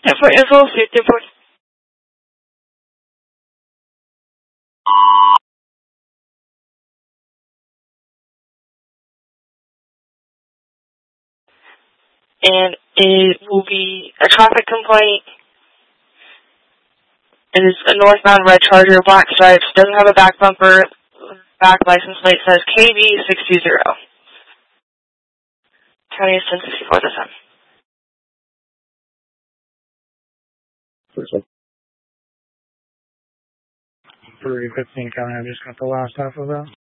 Yeah, for info, 15 and it will be a traffic complaint. It is a northbound red Charger, black stripes, doesn't have a back bumper. Back license plate says KB620. County is 1064 this time. Please hold. 315 County, I just got the last half of that.